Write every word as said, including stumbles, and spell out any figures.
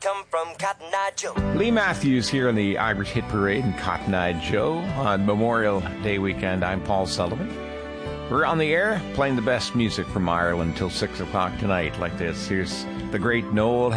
come from Cotton Eye Joe. Lee Matthews here on the Irish Hit Parade and Cotton Eye Joe on Memorial Day weekend. I'm Paul Sullivan. We're on the air playing the best music from Ireland till six o'clock tonight like this. Here's the great Noel